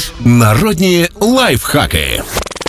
Народні лайфхаки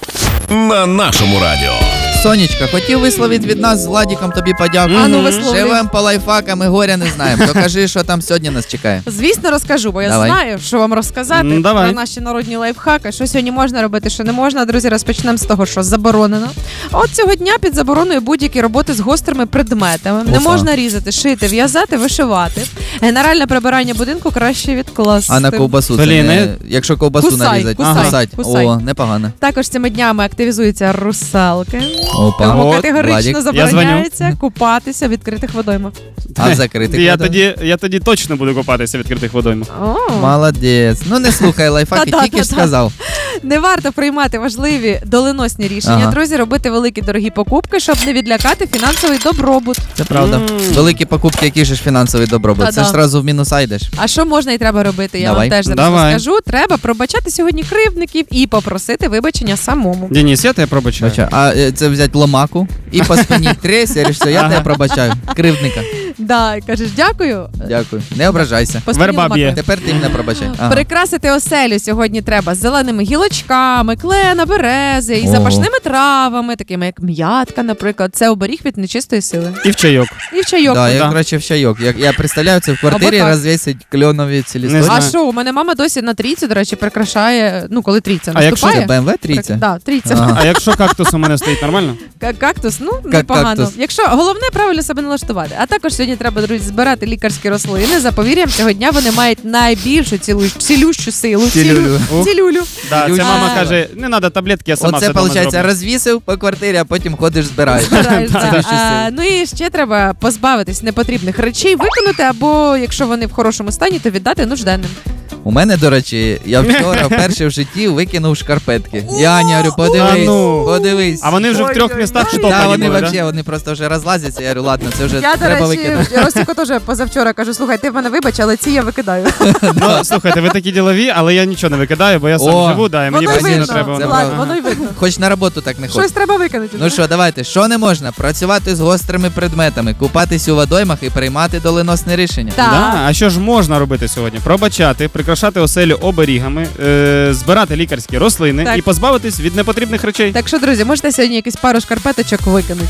на нашому радіо. Сонечка, хотів висловити від нас з Владіком тобі подяку. А ну, висловлюй. Живем по лайфхакам і горя не знаємо. То кажи, що там сьогодні нас чекає. Звісно, розкажу, бо я Давай. знаю, що вам розказати Давай. про наші народні лайфхаки. Що сьогодні можна робити, що не можна. Друзі, розпочнемо з того, що заборонено. От цього дня під забороною будь-які роботи з гострими предметами. Не Опа. можна різати, шити, в'язати, вишивати. Генеральне прибирання будинку краще відкласти. А на ковбасу це Блін, не... Якщо ковбасу Кусай, нарізати, кусай, кусай. О, непогано. Також цими днями активізуються русалки. Опа. Тому От, категорично Владик. забороняється купатися в відкритих водоймах. А закрити Я тоді точно буду купатися в відкритих водоймах. О. Молодець. Ну не слухай лайфхаки, тільки ж сказав. Не варто приймати важливі доленосні рішення, Ага. друзі, робити великі дорогі покупки, щоб не відлякати фінансовий добробут. Це правда. Великі покупки, які ж фінансовий добробут. Та-да. Це ж одразу в мінуса йдеш. А що можна і треба робити? Я Давай. вам теж зараз Давай. розкажу. Треба пробачати сьогодні кривдників і попросити вибачення самому. Денис, я тебе пробачаю. А це взяти ломаку і по спині трясся, все, я тебе пробачаю. Кривдника. Да, кажеш, дякую. Дякую. Не ображайся. По спині Верба б'є. ломакою. Тепер ти мене пробачай. Ага. Прикрасити оселю сьогодні треба зеленими гілочками, клена, берези і Ого. запашними травами, такими як м'ятка, наприклад. Це оберіг від нечистої сили. І в чайок. І в чайок. Да, я, Да. коротше, в чайок. Я представляю, це в квартирі Або так. розвісить кльонові ці Не лісточки. А знаю. що, у мене мама досі на трійці, до речі, прикрашає, ну, коли трійця А якщо наступає. Це BMW трійця? Да, трійця. Ага. А якщо кактус у мене стоїть нормально? Кактус, ну, непогано. кактус. Якщо головне правильно себе налаштувати. А також сьогодні треба, друзі, збирати лікарські рослини. За повір'ям, цього дня вони мають найбільшу цілющу силу. Цілюлю. Цілюлю. Да, Люся. це мама каже, не треба таблетки, я сама Оце, все дома виходить, зроблю. розвісив по квартирі, а потім ходиш, збираєш. Збираєш, да. Цілющу силу. Ну і ще треба позбавитись непотрібних речей, виконати, або якщо вони в хорошому стані, то віддати нужденним. У мене, до речі, я вчора вперше в житті викинув шкарпетки. Я Аня, говорю, Та подивись, ну. подивись. А вони вже в трьох містах Та штопані вони були, взагалі, да? вони просто вже розлазяться. Я говорю, ладно, це вже Я, до треба речі, викинути. Ростіку теж позавчора кажу, слухай, ти в мене вибач, але ці я викидаю. Ну, слухайте, ви такі ділові, але я нічого не викидаю, бо я сам О, живу, да, і мені Воно й постійно видно, треба. Це воно. правда. воно й видно. Хоч на роботу так не Щось ходь. треба викинути. Ну що, давайте, що не можна? Працювати з гострими предметами, купатись у водоймах і приймати доленосне рішення. Так. Да? А що ж можна робити сьогодні? Пробачати, прикрашати оселю оберігами, збирати лікарські рослини Так. і позбавитись від непотрібних речей. Так що, друзі, можете сьогодні якісь пару шкарпеточок викинути.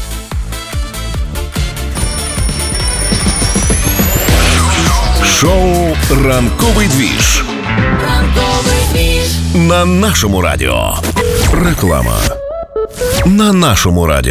Шоу «Ранковий двіж» на нашому радіо. Реклама на нашому радіо.